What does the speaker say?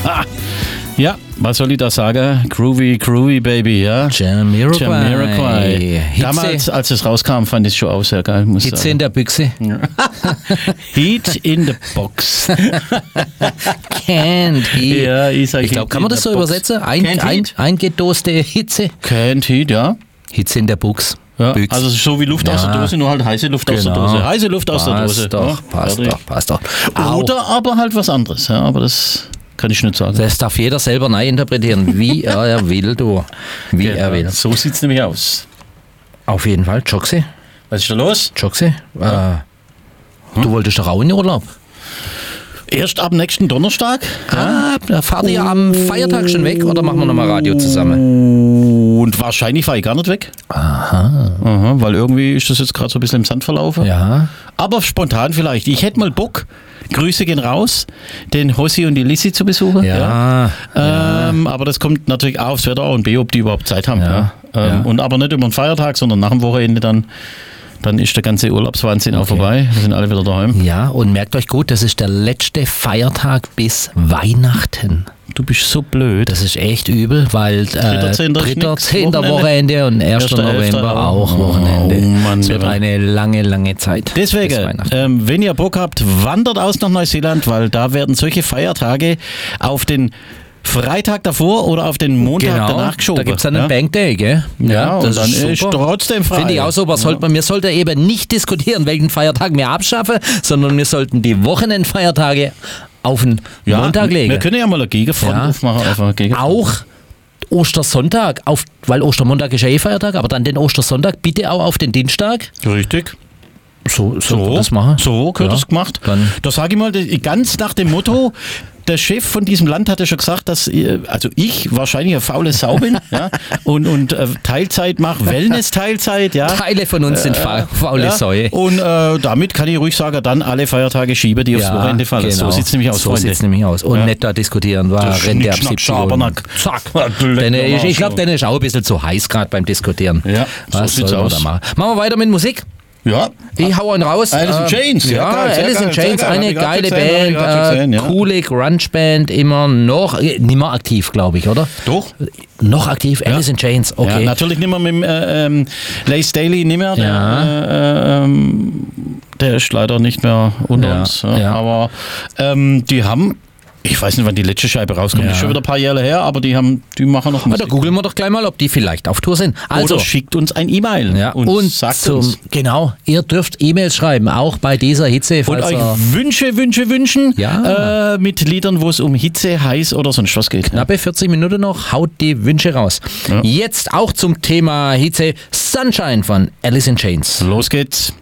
Ja, was soll ich da sagen? Groovy, Baby, ja. Jamiroquai. Damals, als es rauskam, fand ich es schon auch sehr geil. Hitze in der Büchse. Ja. Heat in the Box. Can't Heat. Ja, ich glaube, kann man das so übersetzen? Eingedoste Hitze? Can't Heat, ja. Hitze in der Box. Ja, also so wie Luft aus der Dose, nur halt heiße Luft aus der Dose. Heiße Luft aus der Dose. Passt doch. Oder aber halt was anderes, ja, aber das kann ich nicht sagen. Das darf jeder selber neu interpretieren, wie er will, du. Wie er will. So sieht es nämlich aus. Auf jeden Fall. Joxi. Was ist da los? Joxi. Ja. Du wolltest doch auch in den Urlaub. Erst ab nächsten Donnerstag. Da fahrt ihr am Feiertag schon weg oder machen wir nochmal Radio zusammen? Und wahrscheinlich fahre ich gar nicht weg. Aha, weil irgendwie ist das jetzt gerade so ein bisschen im Sand verlaufen. Ja. Aber spontan vielleicht. Ich hätte mal Bock, Grüße gehen raus, den Hossi und die Lissi zu besuchen. Ja. Aber das kommt natürlich A aufs Wetter und B, ob die überhaupt Zeit haben. Ja. Und aber nicht über den Feiertag, sondern nach dem Wochenende dann ist der ganze Urlaubswahnsinn auch vorbei. Wir sind alle wieder daheim. Ja, und merkt euch gut, das ist der letzte Feiertag bis Weihnachten. Du bist so blöd. Das ist echt übel, weil 3.10. Wochenende und 1. November auch Wochenende. Oh Mann, es wird eine lange Zeit. Deswegen, wenn ihr Bock habt, wandert aus nach Neuseeland, weil da werden solche Feiertage auf den Freitag davor oder auf den Montag danach geschoben. Da gibt es einen Bankday, gell? Ja, das und dann ist trotzdem frei. Finde ich auch super. Wir sollten eben nicht diskutieren, welchen Feiertag wir abschaffen, sondern wir sollten die Wochenendfeiertage auf den Montag legen. Wir können ja mal eine Gegenfront aufmachen. Auch Ostersonntag, weil Ostermontag ist ja Feiertag, aber dann den Ostersonntag bitte auch auf den Dienstag. Richtig. So das machen. So gehört das gemacht. Da sage ich mal, ganz nach dem Motto, der Chef von diesem Land hat ja schon gesagt, dass ich wahrscheinlich eine faule Sau bin und Teilzeit mache, Wellness-Teilzeit. Ja. Teile von uns sind faule Säue. Und damit kann ich ruhig sagen, dann alle Feiertage schiebe, die aufs Wochenende fallen. Genau. So sieht es nämlich aus, So sieht es nämlich aus. Und nicht da diskutieren, war Rente ab 70 Uhr. Zack. Ich glaube, der ist auch ein bisschen zu heiß gerade beim Diskutieren. Ja, was so sieht's aus. Machen wir weiter mit Musik? Ja. Ich hau einen raus. Alice in Chains. Ja, Alice in Chains, eine geile Band, coole Grunge-Band, immer noch, nicht mehr aktiv, glaube ich, oder? Doch. Noch aktiv, Alice in Chains, okay. Ja, natürlich nicht mehr mit dem Lace Staley, nicht mehr. Der ist leider nicht mehr unter uns. Ja. Aber die haben... Ich weiß nicht, wann die letzte Scheibe rauskommt. Das ist schon wieder ein paar Jahre her, aber die machen noch Musik. Da googeln wir doch gleich mal, ob die vielleicht auf Tour sind. Also, oder schickt uns ein E-Mail und sagt uns. Genau, ihr dürft E-Mails schreiben, auch bei dieser Hitze. Und euch Wünsche wünschen mit Liedern, wo es um Hitze, heiß oder sonst was geht. Knappe 40 Minuten noch, haut die Wünsche raus. Ja. Jetzt auch zum Thema Hitze, Sunshine von Alice in Chains. Los geht's.